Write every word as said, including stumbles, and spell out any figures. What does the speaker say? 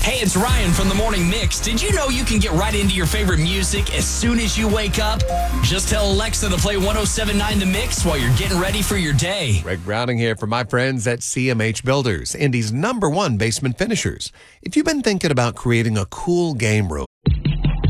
Hey, it's Ryan from the Morning Mix. Did you know you can get right into your favorite music as soon as you wake up? Just tell Alexa to play one oh seven point nine The Mix while you're getting ready for your day. Greg Browning here for my friends at C M H Builders, Indy's number one basement finishers. If you've been thinking about creating a cool game room